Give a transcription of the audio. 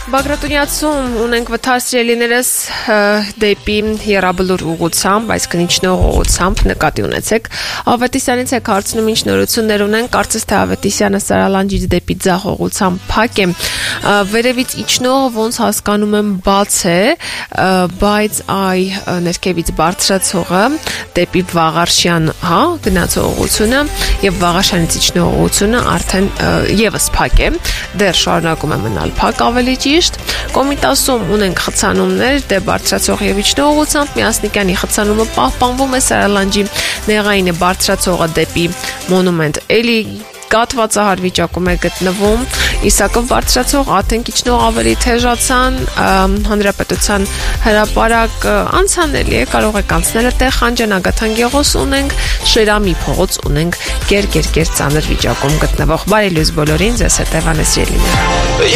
Բագրատունյացում ունենք վթար սիրելիներս դեպի Եռաբլուր ուղղությամբ, այսինքն իջնող ուղղությամբ նկատի ունեցեք։ Ավետիսյանից եք հարցնում ինչ նորություններ ունեն, կարծես թե Ավետիսյանը Սարալանջից դեպի ձախ ուղղությամբ փակ է։ Վերևից իջնողը ոնց հասկանում եմ բաց է, բայց ներքևից բարձրացողը դեպի Վաղարշյան, գնացող ուղղությունը եւ Վաղարշյանից իջնող ուղղությունը արդեն եւս փակ է։ Դեռ շարունակում է մնալ փակ ավելի ճիշտ։ Կոմիտասում ունենք խցանումներ դե բարձրացող եւ իջնող ուղղությամբ, Միասնիկյանի խցանումը պահպանվում է, Սարալանջի նեղային է բարձրացողը դեպի Մոնումենտ էլի կաթվածահար վիճակում է գտնվում, Իսակով բարձրացող Աթենք իջնող ավելի թեժացան, Հանրապետության հրապարակ անցանելի է, կարող եք անցնել այդտեղ, Խանջան Ագաթան Գեղոս ունենք, Շերամի փողոց ունենք կեր ծանր վիճակում գտնվող։ Բարի լույս բոլորին, ձեզ հետ Էվան է սիրելիներ։